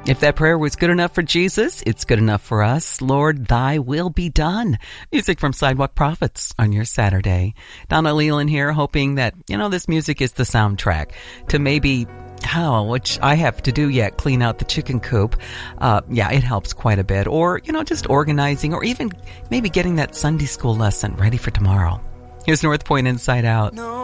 If that prayer was good enough for Jesus, it's good enough for us. Lord, thy will be done. Music from Sidewalk Prophets on your Saturday. Donna Leland here, hoping that, this music is the soundtrack to maybe which I have to do yet, clean out the chicken coop. It helps quite a bit. Or, just organizing, or even maybe getting that Sunday school lesson ready for tomorrow. Here's North Point Inside Out. No.